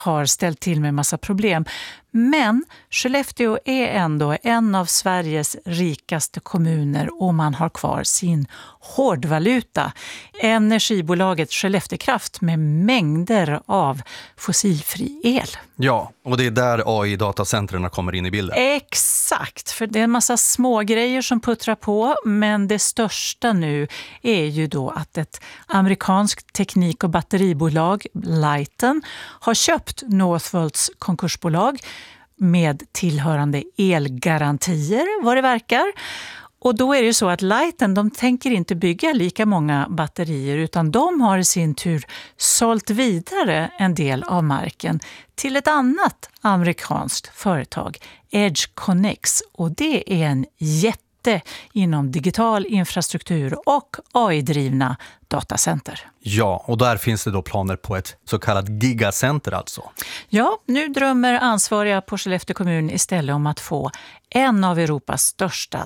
har ställt till med massa problem. Men Skellefteå är ändå en av Sveriges rikaste kommuner och man har kvar sin hårdvaluta. Energibolaget Skelleftekraft med mängder av fossilfri el. Ja, och det är där AI-datacentren kommer in i bilden. Exakt, för det är en massa små grejer som puttrar på, men det största nu är ju då att ett amerikanskt teknik- och batteribolag, Lighten, har köpt Northvolts konkursbolag med tillhörande elgarantier, vad det verkar. Och då är det ju så att Lighten, de tänker inte bygga lika många batterier utan de har i sin tur sålt vidare en del av marken till ett annat amerikanskt företag, EdgeConneX. Och det är en jätte inom digital infrastruktur och AI-drivna datacenter. Ja, och där finns det då planer på ett så kallat gigacenter alltså. Ja, nu drömmer ansvariga på Skellefteå kommun istället om att få en av Europas största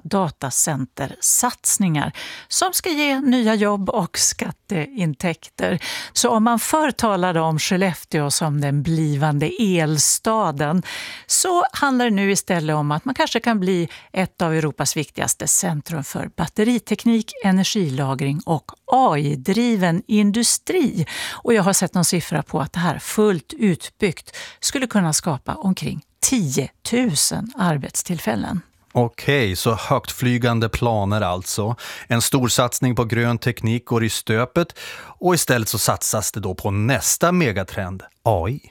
datacentersatsningar som ska ge nya jobb och skatteintäkter. Så om man förr talade om Skellefteå som den blivande elstaden så handlar det nu istället om att man kanske kan bli ett av Europas viktigaste centrum för batteriteknik, energilagring och AI-driven industri. Och jag har sett någon siffra på att det här fullt utbyggt skulle kunna skapa omkring 10 000 arbetstillfällen. Okej, så högtflygande planer alltså. En stor satsning på grön teknik går i stöpet och istället så satsas det då på nästa megatrend, AI.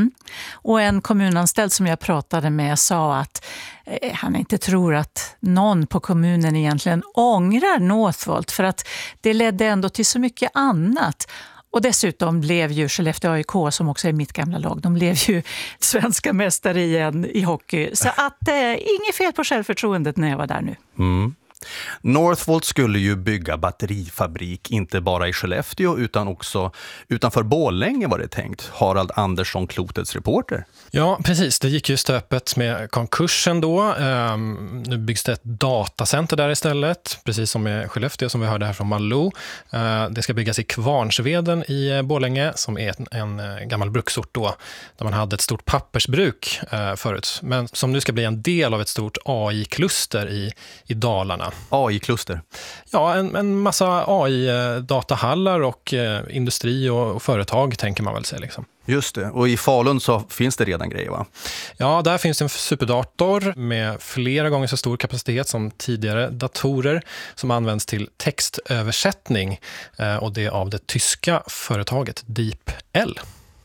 Och en kommunanställd som jag pratade med sa att han inte tror att någon på kommunen egentligen ångrar Northvolt för att det ledde ändå till så mycket annat. Och dessutom blev ju Skellefteå AIK, som också är mitt gamla lag, de blev ju svenska mästare igen i hockey. Så att inget fel på självförtroendet när jag var där nu. Northvolt skulle ju bygga batterifabrik inte bara i Skellefteå utan också utanför Borlänge var det tänkt. Harald Andersson, Klotets reporter. Ja, precis. Det gick ju stöpet med konkursen då. Nu byggs det ett datacenter där istället, precis som med Skellefteå som vi hörde här från Malou. Det ska byggas i Kvarnsveden i Borlänge som är en gammal bruksort då, där man hade ett stort pappersbruk förut, men som nu ska bli en del av ett stort AI-kluster i Dalarna. AI-kluster? Ja, en massa AI-datahallar och industri och företag tänker man väl säga liksom. Just det, och i Falun så finns det redan grejer va? Ja, där finns en superdator med flera gånger så stor kapacitet som tidigare datorer som används till textöversättning och det av det tyska företaget DeepL.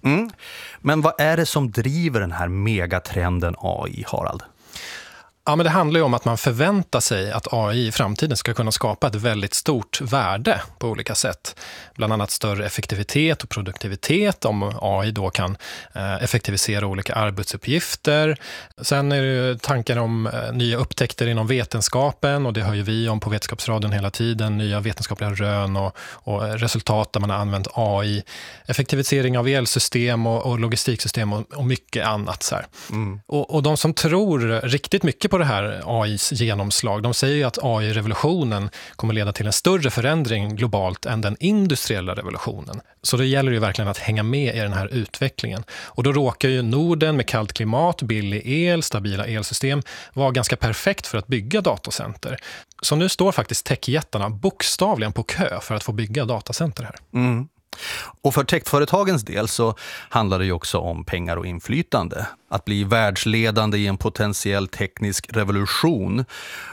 Men vad är det som driver den här megatrenden AI, Harald? Ja, men det handlar ju om att man förväntar sig att AI i framtiden ska kunna skapa ett väldigt stort värde på olika sätt. Bland annat större effektivitet och produktivitet om AI då kan effektivisera olika arbetsuppgifter. Sen är det ju tankar om nya upptäckter inom vetenskapen och det hör ju vi om på Vetenskapsradion hela tiden. Nya vetenskapliga rön och resultat där man har använt AI. Effektivisering av elsystem och logistiksystem och mycket annat så här. Och de som tror riktigt mycket på det här AIs genomslag. De säger ju att AI-revolutionen kommer leda till en större förändring globalt än den industriella revolutionen. Så det gäller ju verkligen att hänga med i den här utvecklingen. Och då råkar ju Norden med kallt klimat, billig el, stabila elsystem vara ganska perfekt för att bygga datacenter. Så nu står faktiskt techjättarna bokstavligen på kö för att få bygga datacenter här. Och för techföretagens del så handlar det ju också om pengar och inflytande. Att bli världsledande i en potentiell teknisk revolution.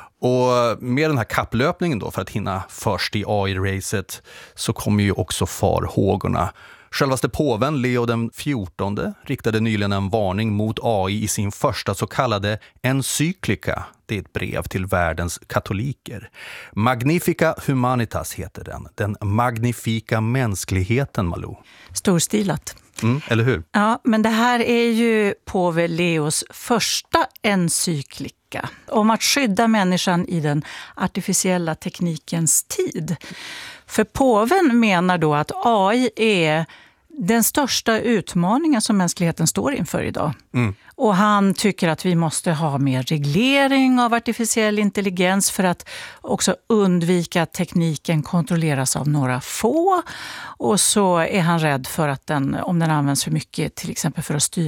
Och med den här kapplöpningen då för att hinna först i AI-racet så kommer ju också farhågorna. Självaste påven Leo den 14 riktade nyligen en varning mot AI i sin första så kallade encyklika. Det är ett brev till världens katoliker. Magnifica Humanitas heter den. Den magnifika mänskligheten, Malou. Storstilat. Eller hur? Ja, men det här är ju påve Leos första encyklika om att skydda människan i den artificiella teknikens tid. För påven menar då att AI är den största utmaningen som mänskligheten står inför idag. Och han tycker att vi måste ha mer reglering av artificiell intelligens för att också undvika att tekniken kontrolleras av några få. Och så är han rädd för att om den används för mycket, till exempel för att styra